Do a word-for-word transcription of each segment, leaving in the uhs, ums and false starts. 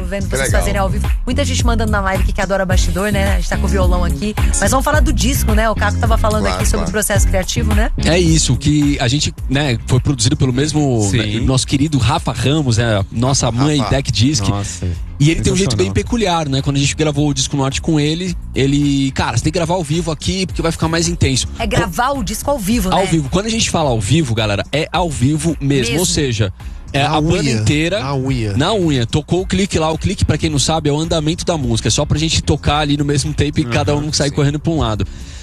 vendo vocês fazerem ao vivo. Muita gente mandando na live que adora bastidor, né? A gente tá com o violão aqui. Mas vamos falar do disco, né? O Caco tava falando claro, aqui sobre claro. o processo criativo, né? É isso, que a gente, né, foi produzido pelo mesmo né, nosso querido Rafa Ramos, né? Nossa mãe, Rafa. Deck Disc. Nossa. E ele tem um jeito bem peculiar, né? Quando a gente gravou o Disco Norte com ele, ele... Cara, você tem que gravar ao vivo aqui, porque vai ficar mais intenso. É gravar o disco ao vivo, né? Ao vivo. Quando a gente fala ao vivo, galera, é ao vivo mesmo. mesmo. Ou seja, é a unha, banda inteira... Na unha. Na unha. Tocou o clique lá. O clique, pra quem não sabe, é o andamento da música. É só pra gente tocar ali no mesmo tempo e uhum, cada um sair sim. correndo pra um lado.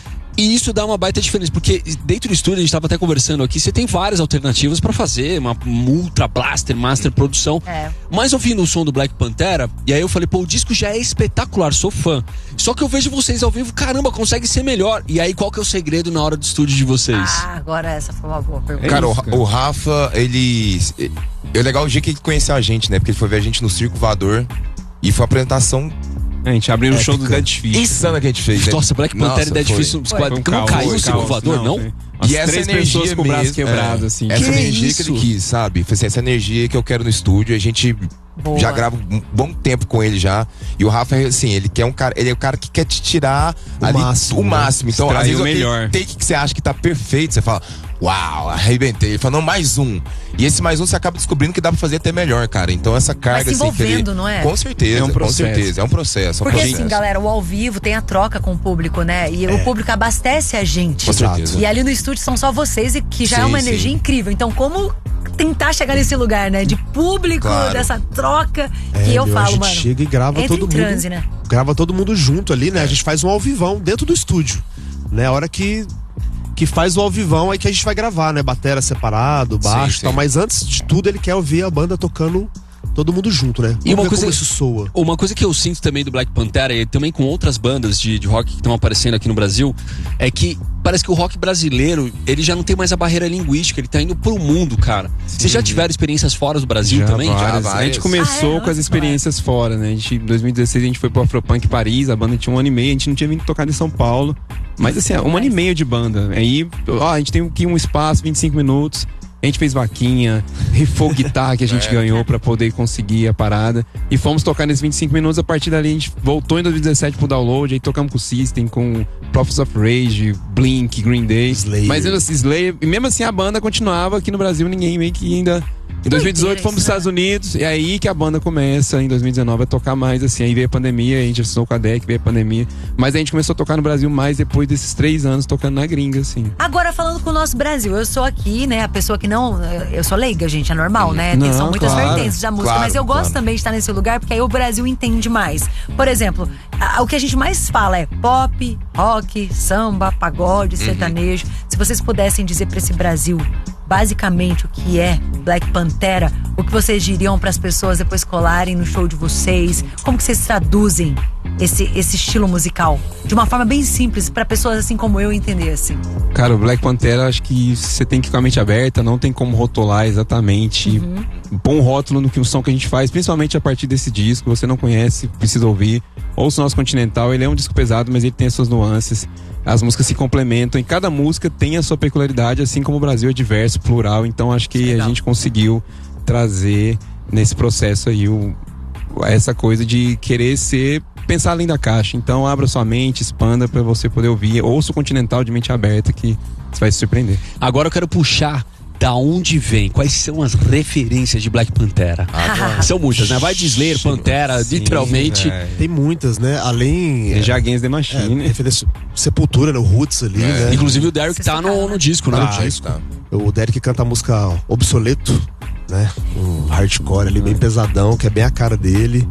E isso dá uma baita diferença, porque dentro do estúdio, a gente tava até conversando aqui, você tem várias alternativas pra fazer, uma ultra blaster, master produção. É. Mas ouvindo o som do Black Pantera, e aí eu falei, pô, o disco já é espetacular, sou fã. Só que eu vejo vocês ao vivo, caramba, consegue ser melhor. E aí, qual que é o segredo na hora do estúdio de vocês? Ah, agora essa foi uma boa pergunta. Cara, o, o Rafa, ele... É legal o dia que ele conheceu a gente, né? Porque ele foi ver a gente no Circo Voador e foi uma apresentação... A gente abriu o um show do Dead Fish. Insana que a gente fez. Nossa, né? Black Panther e Dead Fish no squad. Não caos, caiu o caos, Circo Voador, não? não? E essa três energia pessoas com o braço quebrado, é, assim. Essa que energia isso? que ele quis, sabe? Assim, essa energia que eu quero no estúdio. A gente Boa. já grava um bom tempo com ele já. E o Rafa, assim, ele quer um cara, ele é o cara que quer te tirar o ali, máximo. O máximo. Então, Extrair às vezes, o melhor. Tem que você acha que tá perfeito, você fala, uau, arrebentei. Ele fala, não, mais um. E esse mais um você acaba descobrindo que dá pra fazer até melhor, cara. Então essa carga, Vai se envolvendo, assim, não é? Com certeza, é um com certeza. É um processo. É um Porque processo. assim, galera, o ao vivo tem a troca com o público, né? E é. o público abastece a gente. Com certeza. E ali no estúdio são só vocês, e que já sim, é uma energia sim. incrível. Então, como tentar chegar nesse lugar, né? De público, claro. dessa troca. É, que eu meu, falo, a gente mano. chega e grava entra todo em transe, mundo. Né? Grava todo mundo junto ali, né? É. A gente faz um ao vivão dentro do estúdio. Né? A hora que. Que faz o ao vivão aí que a gente vai gravar, né? Batera separado, baixo e tal. Mas antes de tudo, ele quer ouvir a banda tocando todo mundo junto, né? E uma coisa, como isso soa. Uma coisa que eu sinto também do Black Pantera, e também com outras bandas de, de rock que estão aparecendo aqui no Brasil, é que parece que o rock brasileiro, ele já não tem mais a barreira linguística, ele tá indo pro mundo, cara. Sim. Vocês já tiveram experiências fora do Brasil já também? Várias. Já várias. A gente começou ah, é? com as experiências fora, né? A gente, em dois mil e dezesseis a gente foi pro Afropunk Paris, a banda tinha um ano e meio, a gente não tinha vindo tocar em São Paulo. Mas assim, um ano e meio de banda. Aí, ó, a gente tem aqui um espaço, vinte e cinco minutos. A gente fez vaquinha, rifou guitarra que a gente é. ganhou pra poder conseguir a parada. E fomos tocar nesses vinte e cinco minutos. A partir dali a gente voltou em dois mil e dezessete pro Download. Aí tocamos com o System, com Prophets of Rage, Blink, Green Day. Slayer. Mas assim, Slayer. E mesmo assim a banda continuava aqui no Brasil. Ninguém meio que ainda... Em dois mil e dezoito fomos para os Estados Unidos. E aí que a banda começa em dois mil e dezenove a tocar mais, assim. Aí veio a pandemia, a gente assinou com a Deck, veio a pandemia. Mas a gente começou a tocar no Brasil mais depois desses três anos tocando na gringa, assim. Agora, falando com o nosso Brasil, eu sou aqui, né, a pessoa que não... Eu sou leiga, gente, é normal, né? Não, São muitas claro, vertentes da música. claro, mas eu gosto claro. também de estar nesse lugar, porque aí o Brasil entende mais. Por exemplo, a, o que a gente mais fala é pop, rock, samba, pagode, sertanejo. Uhum. Se vocês pudessem dizer pra esse Brasil... basicamente o que é Black Pantera, o que vocês diriam para as pessoas depois colarem no show de vocês? Como que vocês traduzem esse, esse estilo musical de uma forma bem simples para pessoas assim como eu entender assim? Cara, o Black Pantera, acho que você tem que ir com a mente aberta, não tem como rotular exatamente. Uhum. Põe um rótulo no que o som que a gente faz, principalmente a partir desse disco, você não conhece, precisa ouvir. Ouça o nosso Continental, ele é um disco pesado, mas ele tem as suas nuances. As músicas se complementam e cada música tem a sua peculiaridade, assim como o Brasil é diverso, plural. Então acho que Legal. a gente conseguiu trazer nesse processo aí o, essa coisa de querer ser, pensar além da caixa. Então abra sua mente, expanda para você poder ouvir. Ouça o Continental de mente aberta que você vai se surpreender. Agora eu quero puxar da onde vem, quais são as referências de Black Pantera? Ah, são muitas, né? Vai de Slayer, Pantera, sim, literalmente. É. Tem muitas, né? Além... Tem já Against the Machine. É, Sepultura, né? O Roots ali, é. né? Inclusive o Derek tá no, no disco, né? Ah, disco. Tá. O Derek canta a música Obsoleto, né? Um hardcore ali, bem pesadão, que é bem a cara dele.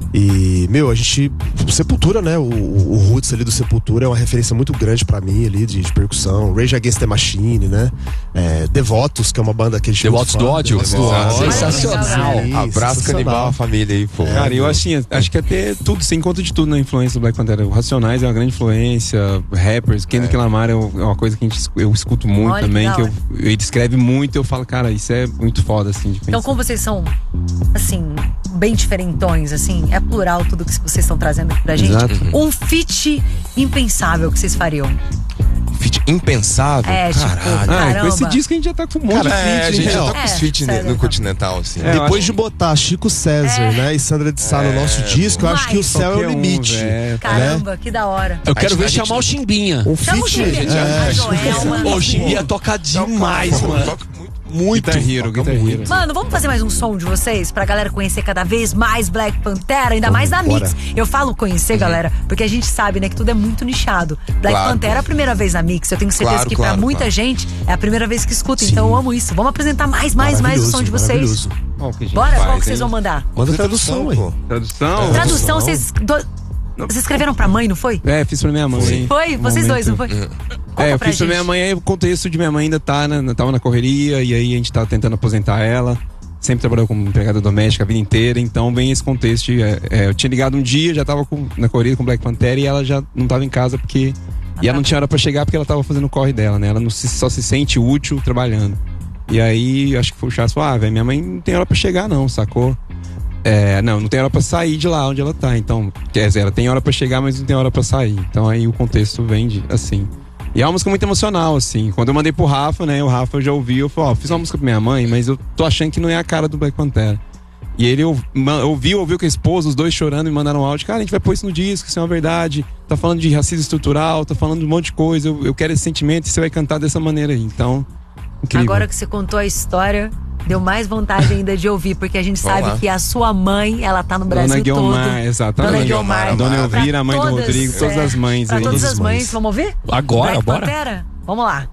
E, meu, a gente... Sepultura, né? O, o, o Roots ali do Sepultura é uma referência muito grande pra mim ali, de, de percussão. Rage Against the Machine, né? É, Devotos, que é uma banda que a gente... Devotos do ódio. Sensacional. Abraço canibal, a família aí, pô. É, cara, eu assim, acho que até tudo, você encontra de tudo na influência do Black Pantera. O Racionais é uma grande influência, rappers, Kendrick é. Lamar é uma coisa que a gente, eu escuto muito. Olha, também, que, que eu, ele escreve muito e eu falo, cara, isso é muito foda, assim, de pensar. Então, como vocês são, assim, bem diferentões, assim, é plural tudo que vocês estão trazendo aqui pra gente. Exato. Um feat impensável que vocês fariam. feat impensável. É, tipo, caralho. Ah, caramba. com esse disco a gente já tá com um monte Cara, de é, feat, a gente né? já tá com É, os feat sério, no então. Continental, assim. É, eu Depois acho- de botar Chico César, É. né, e Sandra de Sá no É. nosso disco, eu acho que o Mas- céu é o Qualquer um, limite. velho. Caramba, que da hora. Eu quero A gente- ver a gente- chamar o Chimbinha. Um Chama o feat. Chimbinha. é, A Joelma. Ô, o Chimbinha toca demais, mano. Toca muito. Muito. Guitar Hero, Guitar Hero. Mano, vamos fazer mais um som de vocês pra galera conhecer cada vez mais Black Pantera, ainda mais na bora. Mix. Eu falo conhecer, galera, porque a gente sabe, né, que tudo é muito nichado. Black Claro. Pantera é a primeira vez na Mix. Eu tenho certeza Claro, que claro, pra muita claro. gente é a primeira vez que escuta. Então eu amo isso. Vamos apresentar mais, mais, mais o som de vocês. Maravilhoso. Qual que a gente Bora, faz, qual que vocês hein? vão mandar? Manda tradução, aí. Tradução? Tradução, vocês. do- Vocês escreveram pra mãe, não foi? É, fiz pra minha mãe. Foi? Vocês Um dois, não momento. foi? É, eu pra fiz pra gente. minha mãe, aí o contexto de minha mãe ainda tá, né? Tava na correria, e aí a gente tá tentando aposentar ela. Sempre trabalhou como empregada doméstica a vida inteira, então vem esse contexto. De, é, é, eu tinha ligado um dia, já tava com, na corrida com Black Panther e ela já não tava em casa porque. E ela não tinha hora pra chegar porque ela tava fazendo o corre dela, né? Ela não se- só se sente útil trabalhando. E aí, acho que foi o Charles falou: ah, velho, minha mãe não tem hora pra chegar, não, sacou? É, não, não tem hora pra sair de lá onde ela tá. Então, quer dizer, ela tem hora pra chegar, mas não tem hora pra sair. Então aí o contexto vem de, assim. E é uma música muito emocional, assim. Quando eu mandei pro Rafa, né? O Rafa já ouviu, eu falei, ó, fiz uma música pra minha mãe, mas eu tô achando que não é a cara do Black Panther. E ele ouv- ma- ouviu, ouviu com a esposa, os dois chorando e mandaram um áudio. Cara, a gente vai pôr isso no disco, isso é uma verdade. Tá falando de racismo estrutural, tá falando de um monte de coisa. Eu, eu quero esse sentimento e você vai cantar dessa maneira aí. Então, incrível. Agora que você contou a história, deu mais vontade ainda de ouvir, porque a gente Vamos sabe lá. que a sua mãe, ela tá no Brasil Dona Guiomar, todo. exatamente. Dona Guiomar. Dona Pra Elvira, a mãe do todas, Rodrigo, todas é, as mães pra aí. todas as Todas as mães. mães. Vamos ouvir? Agora, Black bora. Pantera? Vamos lá.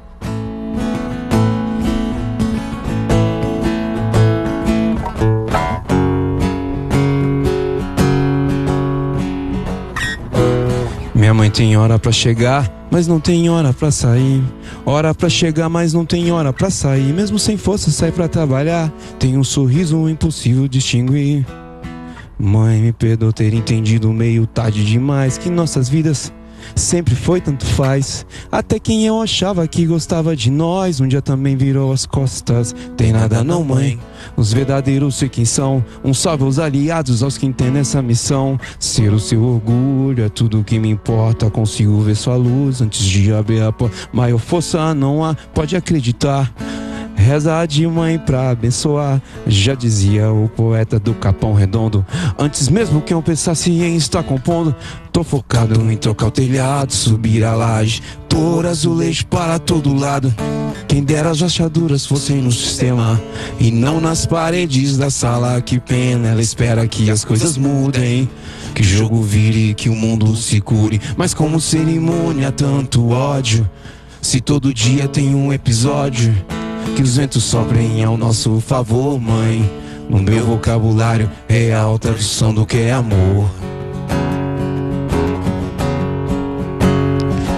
Minha mãe tem hora pra chegar, mas não tem hora pra sair. Hora pra chegar, mas não tem hora pra sair. Mesmo sem força, sai pra trabalhar. Tem um sorriso impossível de distinguir. Mãe, me perdoa ter entendido meio tarde demais que nossas vidas sempre foi tanto faz. Até quem eu achava que gostava de nós um dia também virou as costas. Tem nada não, mãe. Os verdadeiros sei quem são. Um salve aos aliados, aos que entendem essa missão. Ser o seu orgulho é tudo que me importa. Consigo ver sua luz antes de abrir a porta. Maior força não há, pode acreditar. Reza de mãe pra abençoar, já dizia o poeta do Capão Redondo. Antes mesmo que eu pensasse em estar compondo, tô focado em trocar o telhado, subir a laje, pôr azulejo para todo lado. Quem dera as rachaduras fossem no sistema e não nas paredes da sala. Que pena, ela espera que as coisas mudem, que o jogo vire, que o mundo se cure. Mas como ser imune a tanto ódio, se todo dia tem um episódio? Que os ventos soprem ao nosso favor, mãe. No meu vocabulário é a tradução do que é amor.